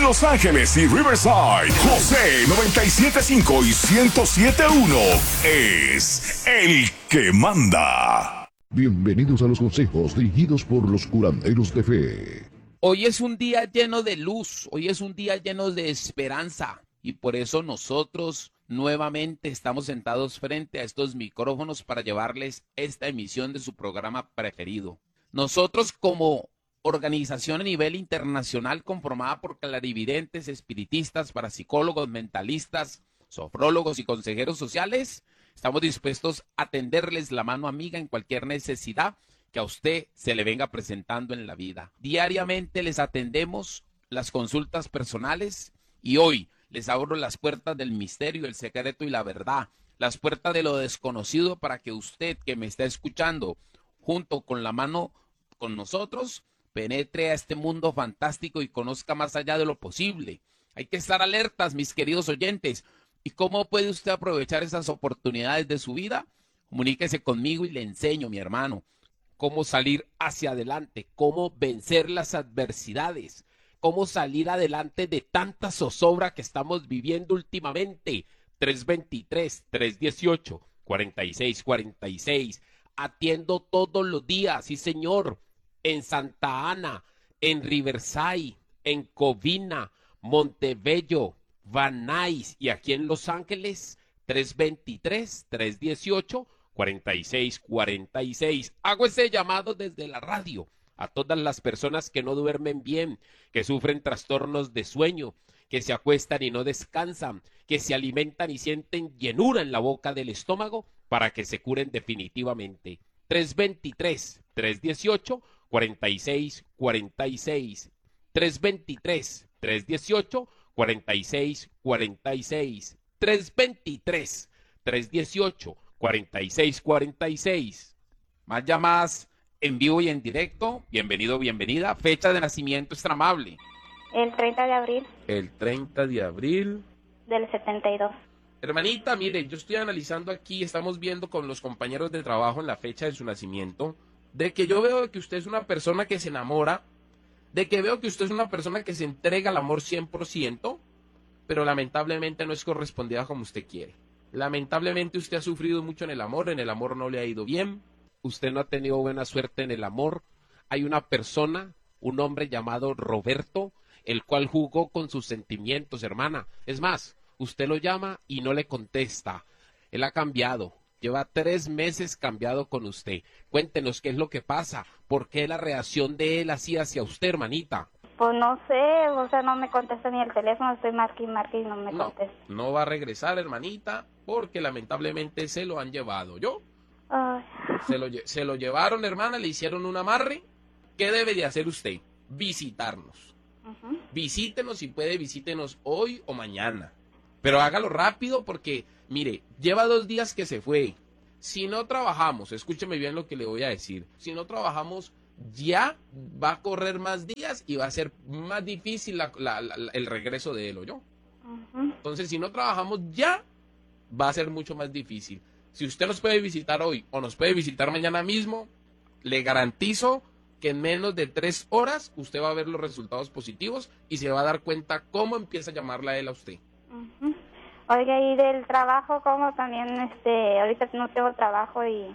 Los Ángeles y Riverside, José 97.5 y 107.1 es el que manda. Bienvenidos a los consejos dirigidos por los curanderos de fe. Hoy es un día lleno de luz, hoy es un día lleno de esperanza y por eso nosotros nuevamente estamos sentados frente a estos micrófonos para llevarles esta emisión de su programa preferido. Nosotros como organización a nivel internacional conformada por clarividentes, espiritistas, parapsicólogos, mentalistas, sofrólogos y consejeros sociales, estamos dispuestos a tenderles la mano amiga en cualquier necesidad que a usted se le venga presentando en la vida. Diariamente les atendemos las consultas personales y hoy les abro las puertas del misterio, el secreto y la verdad, las puertas de lo desconocido para que usted que me está escuchando junto con la mano con nosotros penetre a este mundo fantástico y conozca más allá de lo posible. Hay que estar alertas, mis queridos oyentes. ¿Y cómo puede usted aprovechar esas oportunidades de su vida? Comuníquese conmigo y le enseño, mi hermano, cómo salir hacia adelante, cómo vencer las adversidades, cómo salir adelante de tanta zozobra que estamos viviendo últimamente. 323-318-4646. Atiendo todos los días, sí señor, en Santa Ana, en Riverside, en Covina, Montebello, Van Nuys y aquí en Los Ángeles, 323-318-4646. Hago ese llamado desde la radio a todas las personas que no duermen bien, que sufren trastornos de sueño, que se acuestan y no descansan, que se alimentan y sienten llenura en la boca del estómago, para que se curen definitivamente. 323-318-4646. 323-318-4646. 323-318-4646. Más llamadas en vivo y en directo. Bienvenido, bienvenida. Fecha de nacimiento extramable. El 30 de abril. El 30 de abril. Del 72. Hermanita, mire, yo estoy analizando aquí, estamos viendo con los compañeros de trabajo en la fecha de su nacimiento, de que yo veo que usted es una persona que se enamora, de que veo que usted es una persona que se entrega al amor 100%, pero lamentablemente no es correspondida como usted quiere. Lamentablemente usted ha sufrido mucho en el amor no le ha ido bien, usted no ha tenido buena suerte en el amor. Hay una persona, un hombre llamado Roberto, el cual jugó con sus sentimientos, hermana. Es más, usted lo llama y no le contesta. Él ha cambiado. Lleva 3 meses cambiado con usted. Cuéntenos qué es lo que pasa. ¿Por qué la reacción de él así hacia usted, hermanita? Pues no sé, o sea, no me contesta ni el teléfono, estoy marque y marque y no me contesta. No va a regresar, hermanita, porque lamentablemente se lo han llevado. Ay. Se lo llevaron, hermana, le hicieron un amarre. ¿Qué debe de hacer usted? Visitarnos. Visítenos, si puede, visítenos hoy o mañana. Pero hágalo rápido porque, mire, lleva 2 días que se fue. Si no trabajamos, escúcheme bien lo que le voy a decir. Si no trabajamos, ya va a correr más días y va a ser más difícil el regreso de él, ¿oyó? Entonces, si no trabajamos ya, va a ser mucho más difícil. Si usted nos puede visitar hoy o nos puede visitar mañana mismo, le garantizo que en menos de 3 horas usted va a ver los resultados positivos y se va a dar cuenta cómo empieza a llamarla a él a usted. Oiga, y del trabajo, como también, ahorita no tengo trabajo y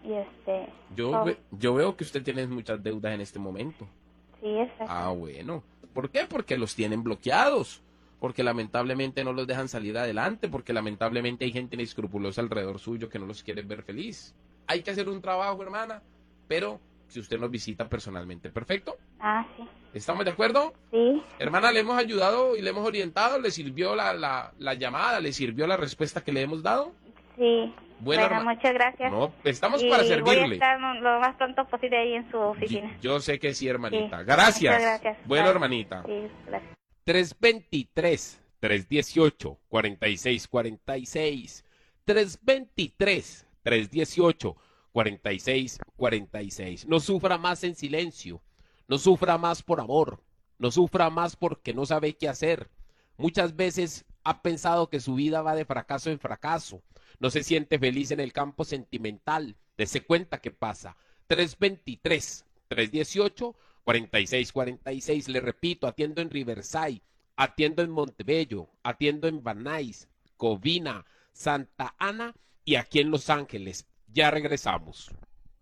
Yo veo que usted tiene muchas deudas en este momento. Sí, exacto. Ah, bueno. ¿Por qué? Porque los tienen bloqueados. Porque lamentablemente no los dejan salir adelante. Porque lamentablemente hay gente inescrupulosa alrededor suyo que no los quiere ver feliz. Hay que hacer un trabajo, hermana, pero si usted nos visita personalmente, ¿perfecto? Ah, sí. ¿Estamos de acuerdo? Sí. Hermana, le hemos ayudado y le hemos orientado. ¿Le sirvió la llamada? ¿Le sirvió la respuesta que le hemos dado? Sí. Bueno, muchas gracias. No, estamos para servirle. Voy a estar lo más pronto posible ahí en su oficina. Yo sé que sí, hermanita. Sí. Gracias. Muchas gracias. Bueno, Bye. hermanita. Sí, gracias. 323-318-4646. 323-318-4646. No sufra más en silencio. No sufra más por amor. No sufra más porque no sabe qué hacer. Muchas veces ha pensado que su vida va de fracaso en fracaso. No se siente feliz en el campo sentimental. Dese cuenta qué pasa. 323-318-4646. Le repito, atiendo en Riverside, atiendo en Montebello, atiendo en Van Nuys, Covina, Santa Ana y aquí en Los Ángeles. Ya regresamos.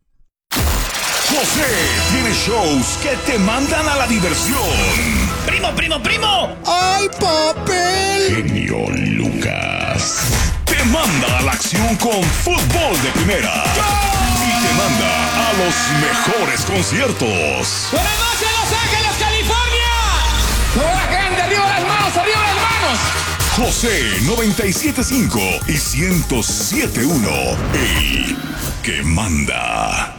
José tiene shows que te mandan a la diversión. ¡Primo! ¡Ay, papel! Genio Lucas te manda a la acción con fútbol de primera. Y te manda a los mejores conciertos. ¡Buenas noches, Los Ángeles, California! ¡Toda la gente, arriba las manos, arriba las manos! José 97.5 y 107.1, el que manda.